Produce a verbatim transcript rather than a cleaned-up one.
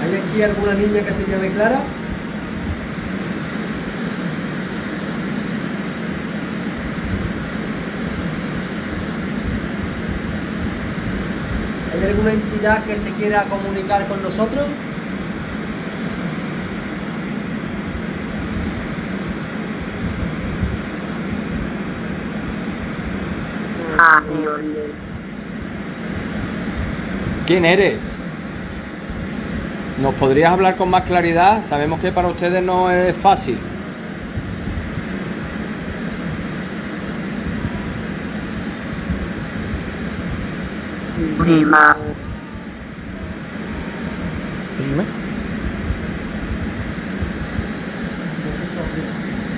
¿Hay aquí alguna niña que se llame Clara? ¿Hay alguna entidad que se quiera comunicar con nosotros? ¿Quién eres? ¿Nos podrías hablar con más claridad? Sabemos que para ustedes no es fácil. Prima. Dime.